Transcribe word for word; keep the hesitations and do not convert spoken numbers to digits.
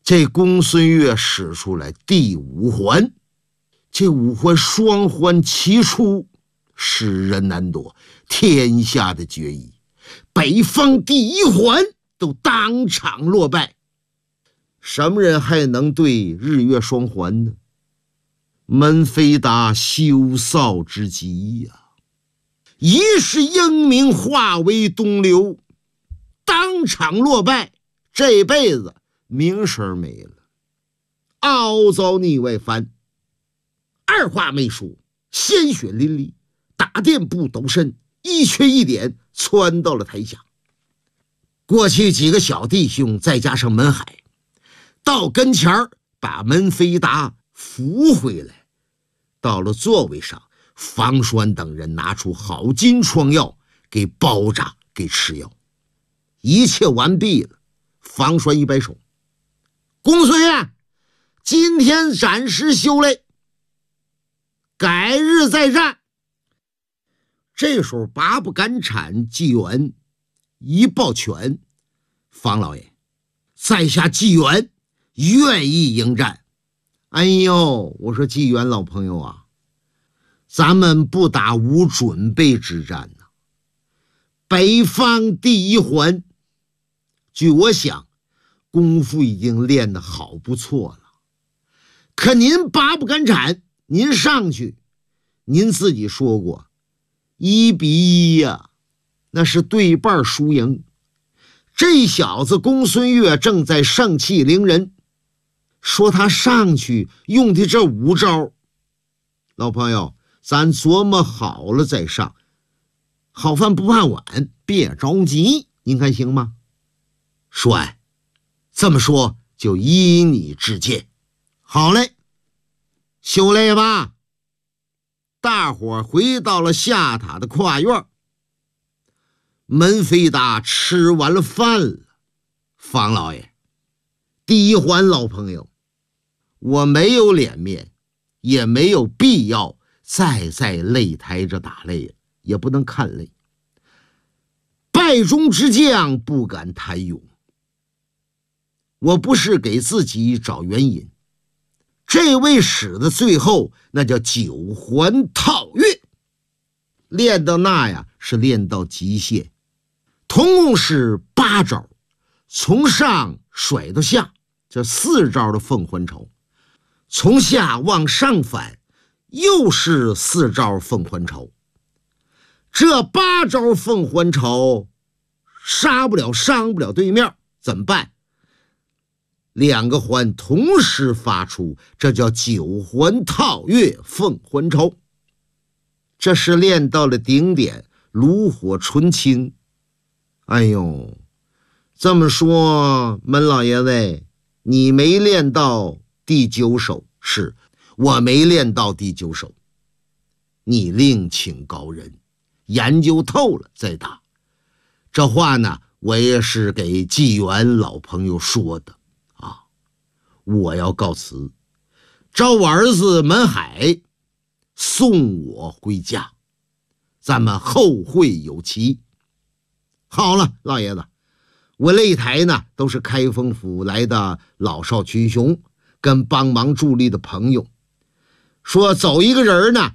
这公孙越使出来第五环，这五环双环齐出，世人难夺，天下的决议，北方第一环都当场落败。什么人还能对日月双环呢？门飞达羞臊之极呀、啊！一世英名化为东流，当场落败，这辈子名声没了，凹糟腻外翻。二话没说，鲜血淋漓，打垫不抖身，一瘸一点窜到了台下。过去几个小弟兄再加上门海，到跟前儿把门飞达扶回来。到了座位上，房栓等人拿出好金疮药给包扎，给吃药。一切完毕了，房栓一摆手：“公孙越，今天暂时休累，改日再战。”这时候拔不敢产纪元一抱拳：“房老爷，在下纪元愿意迎战。”哎呦，我说纪元老朋友啊，咱们不打无准备之战呢、啊。北方第一环，据我想，功夫已经练得好不错了。可您拔不敢产，您上去，您自己说过，一比一呀、啊，那是对半输赢。这小子公孙越正在盛气凌人。说他上去用的这五招，老朋友，咱琢磨好了再上。好饭不怕晚，别着急，您看行吗？帅，这么说就依你之见。好嘞，休累吧。大伙回到了下塔的跨院。门飞达吃完了饭了。房老爷，第一环老朋友，我没有脸面，也没有必要再在擂台这打擂了，也不能看擂。败中之将不敢谈勇，我不是给自己找原因。这位使的最后那叫九环套月，练到那呀是练到极限，同共是八招，从上甩到下，这四招的凤还巢。从下往上反，又是四招凤还巢。这八招凤还巢，杀不了伤不了对面，怎么办？两个环同时发出，这叫九环套月凤还巢。这是练到了顶点，炉火纯青。哎呦，这么说，门老爷子，你没练到第九手，是我没练到第九手，你另请高人研究透了再打。这话呢，我也是给纪元老朋友说的啊。我要告辞，招我儿子门海送我回家，咱们后会有期。好了，老爷子，我擂台呢都是开封府来的老少群雄跟帮忙助力的朋友，说走一个人呢